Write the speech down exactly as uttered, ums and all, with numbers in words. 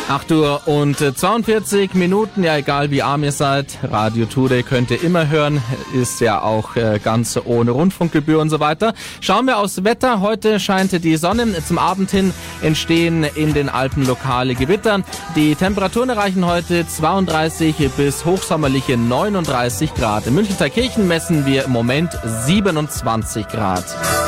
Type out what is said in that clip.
acht Uhr und zweiundvierzig Minuten, ja egal wie arm ihr seid, Radio Today könnt ihr immer hören, ist ja auch äh, ganz ohne Rundfunkgebühr und so weiter. Schauen wir aufs Wetter, heute scheint die Sonne, zum Abend hin entstehen in den Alpen lokale Gewitter. Die Temperaturen erreichen heute zweiunddreißig bis hochsommerliche neununddreißig Grad. In München-Thalkirchen messen wir im Moment siebenundzwanzig Grad.